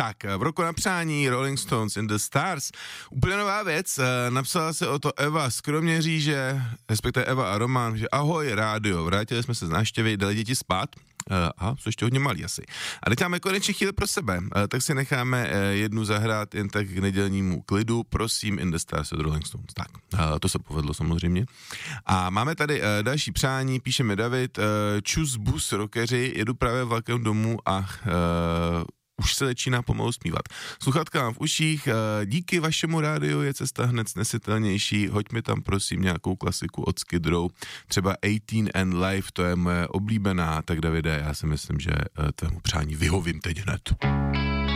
Tak, v roku na přání Rolling Stones in the Stars. Úplně nová věc, napsala se o to Eva z Kroměříže, respektive Eva a Roman, že ahoj rádio, vrátili jsme se z návštěvy, dali děti spát. Aha, jsou ještě hodně malý asi. A teď máme konečně chvíli pro sebe, tak si necháme jednu zahrát jen tak k nedělnímu klidu, prosím, In the Stars od Rolling Stones. Tak, to se povedlo samozřejmě. A máme tady další přání, píšeme David, čus bus rockeři, jedu právě vlakem domů a už se začíná pomalu zpívat. Sluchatka mám v uších, díky vašemu rádiu je cesta hned snesitelnější, hoď mi tam prosím nějakou klasiku od Skid Row, třeba 18 and Life, to je moje oblíbená, tak Davide, já si myslím, že tvému přání vyhovím teď hned.